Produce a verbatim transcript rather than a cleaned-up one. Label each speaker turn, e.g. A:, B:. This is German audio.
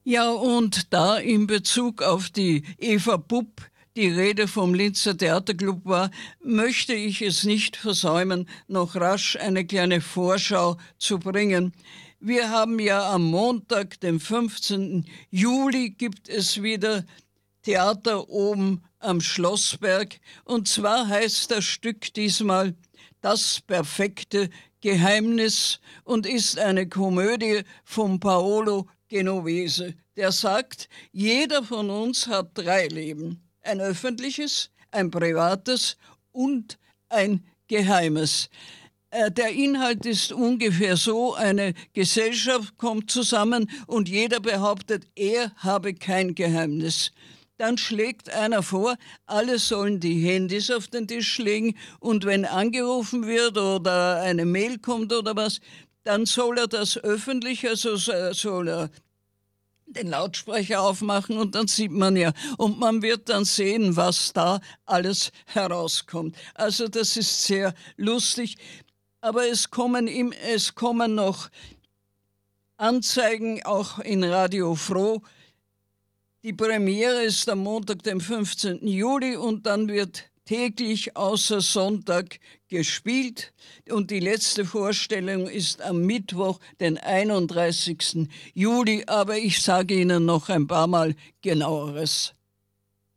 A: Ja, und da in Bezug auf die Eva Bupp die Rede vom Linzer Theaterclub war, möchte ich es nicht versäumen, noch rasch eine kleine Vorschau zu bringen. Wir haben ja am Montag, dem fünfzehnten Juli, gibt es wieder Theater oben am Schlossberg. Und zwar heißt das Stück diesmal Das perfekte Geheimnis und ist eine Komödie von Paolo Genovese. Der sagt, jeder von uns hat drei Leben. Ein öffentliches, ein privates und ein geheimes. Äh, Der Inhalt ist ungefähr so, eine Gesellschaft kommt zusammen und jeder behauptet, er habe kein Geheimnis. Dann schlägt einer vor, alle sollen die Handys auf den Tisch legen und wenn angerufen wird oder eine Mail kommt oder was, dann soll er das öffentlich, also so- soll er den Lautsprecher aufmachen und dann sieht man ja. Und man wird dann sehen, was da alles herauskommt. Also das ist sehr lustig. Aber es kommen, im, es kommen noch Anzeigen, auch in Radio Froh. Die Premiere ist am Montag, dem fünfzehnten Juli und dann wird täglich außer Sonntag gespielt. Und die letzte Vorstellung ist am Mittwoch, den einunddreißigsten Juli. Aber ich sage Ihnen noch ein paar Mal genaueres.